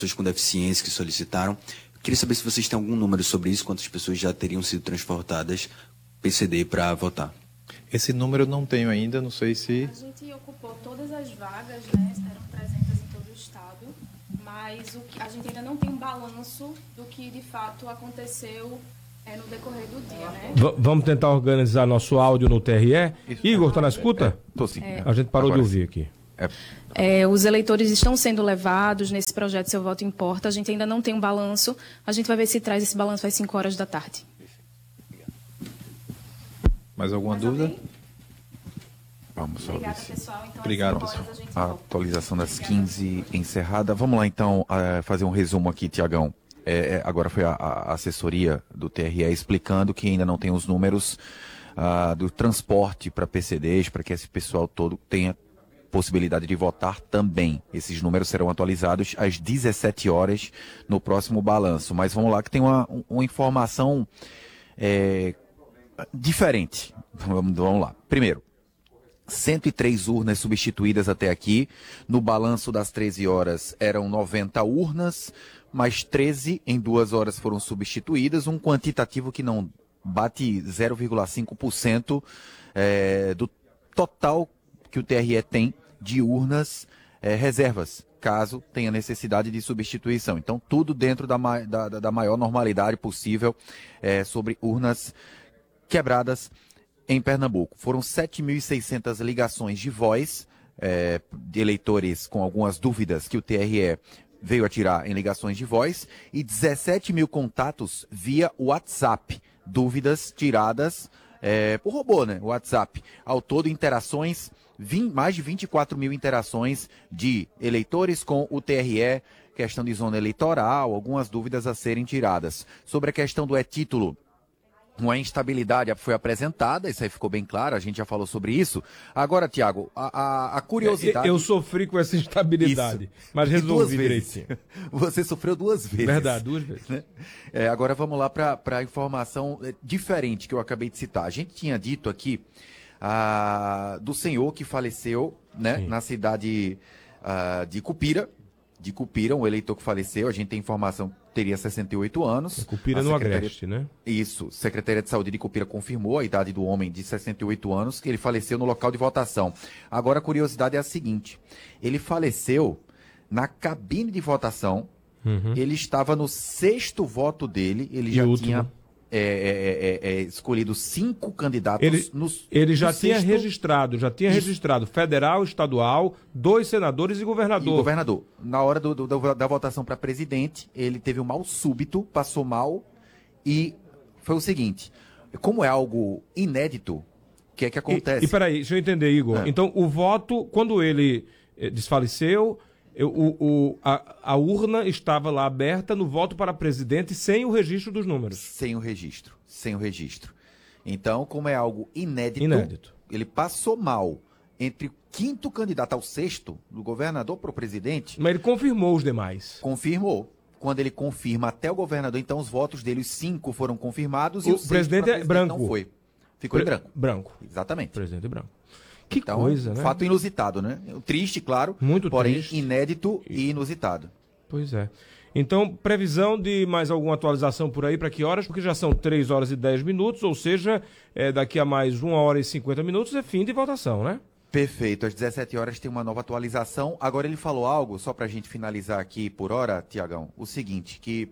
pessoas com deficiência que solicitaram. Queria saber se vocês têm algum número sobre isso, quantas pessoas já teriam sido transportadas PCD para votar. Esse número eu não tenho ainda, não sei se... A gente ocupou todas as vagas, né, eram 300 em todo o estado, mas a gente ainda não tem um balanço do que de fato aconteceu no decorrer do dia, né? Vamos tentar organizar nosso áudio no TRE. Isso. Igor, está na escuta? Estou sim. A gente parou Agora de ouvir aqui. Os eleitores estão sendo levados nesse projeto Seu Voto Importa. A gente ainda não tem um balanço. A gente vai ver se traz esse balanço às 5 horas da tarde. Mais alguma dúvida? Alguém? Vamos só Obrigada, ver se... pessoal. Então, Obrigado, às 5 horas pessoal. a gente A volta. atualização das 15 encerrada. Vamos lá, então, fazer um resumo aqui, Tiagão. Agora foi a assessoria do TRE explicando que ainda não tem os números do transporte para PCDs, para que esse pessoal todo tenha possibilidade de votar também. Esses números serão atualizados às 17 horas no próximo balanço. Mas vamos lá, que tem uma informação diferente. Vamos lá. Primeiro, 103 urnas substituídas até aqui. No balanço das 13 horas eram 90 urnas, mas 13 em 2 horas foram substituídas, um quantitativo que não bate 0,5% do total que o TRE tem de urnas reservas, caso tenha necessidade de substituição. Então, tudo dentro da maior normalidade possível sobre urnas quebradas em Pernambuco. Foram 7.600 ligações de voz de eleitores com algumas dúvidas que o TRE veio a tirar em ligações de voz e 17 mil contatos via WhatsApp. Dúvidas tiradas por robô, né? WhatsApp. Ao todo, interações, mais de 24 mil interações de eleitores com o TRE, questão de zona eleitoral, algumas dúvidas a serem tiradas. Sobre a questão do título, uma instabilidade foi apresentada, isso aí ficou bem claro, a gente já falou sobre isso. Agora, Tiago, a curiosidade... Eu sofri com essa instabilidade, mas resolvi direitinho. Você sofreu 2 vezes. Verdade, 2 vezes. Né? Agora vamos lá para a informação diferente que eu acabei de citar. A gente tinha dito aqui do senhor que faleceu, né, na cidade de Cupira, um eleitor que faleceu, a gente tem informação que teria 68 anos. Cupira no Agreste, né? Isso, Secretaria de Saúde de Cupira confirmou a idade do homem de 68 anos, que ele faleceu no local de votação. Agora a curiosidade é a seguinte, ele faleceu na cabine de votação, ele estava no 6º voto dele, ele já tinha escolhido 5 candidatos. Ele já tinha registrado federal, estadual, 2 senadores e governador. E governador. Na hora da votação para presidente, ele teve um mal súbito, passou mal e foi o seguinte, como é algo inédito, o que é que acontece? E peraí, deixa eu entender, Igor. Então, o voto, quando ele desfaleceu, a urna estava lá aberta no voto para presidente sem o registro dos números. Sem o registro. Então, como é algo inédito. Ele passou mal entre o 5º candidato ao 6º, do governador para o presidente. Mas ele confirmou os demais. Confirmou. Quando ele confirma até o governador, então os votos dele, os 5 foram confirmados e o presidente é branco. Não foi. Ficou em branco. Branco. Exatamente. Presidente branco. Que então, coisa, né? Fato inusitado, né? Triste, claro. Muito porém, triste. Inédito e inusitado. Pois é. Então, previsão de mais alguma atualização por aí, para que horas? Porque já são 3 horas e 10 minutos, ou seja, daqui a mais 1 hora e 50 minutos é fim de votação, né? Perfeito. Às 17 horas tem uma nova atualização. Agora ele falou algo, só para a gente finalizar aqui por hora, Tiagão, o seguinte, que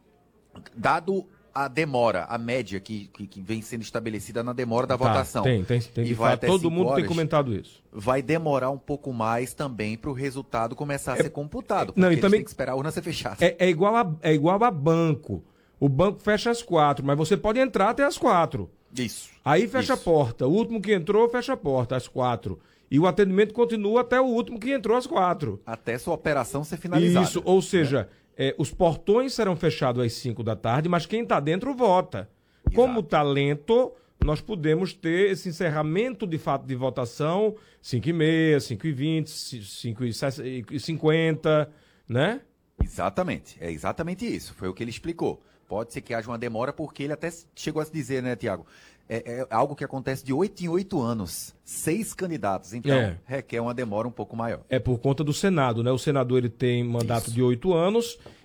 dado a demora, a média que vem sendo estabelecida na demora da votação. Tem de fato, todo mundo tem comentado isso. Vai demorar um pouco mais também para o resultado começar a ser computado, porque não, e também tem que esperar a urna ser fechada. É igual a banco. O banco fecha às 4, mas você pode entrar até às 4. Isso. Aí fecha a porta. O último que entrou, fecha a porta às 4. E o atendimento continua até o último que entrou às 4. Até sua operação ser finalizada. Isso, ou seja... os portões serão fechados às 5 da tarde, mas quem está dentro vota. Exato. Como está lento, nós podemos ter esse encerramento de fato de votação 5h30, 5h20, 5h50, né? Exatamente, é exatamente isso, foi o que ele explicou. Pode ser que haja uma demora porque ele até chegou a se dizer, né, Tiago? é algo que acontece de 8 em 8 anos. 6 candidatos. Então, requer uma demora um pouco maior. É por conta do Senado, né? O senador ele tem mandato de 8 anos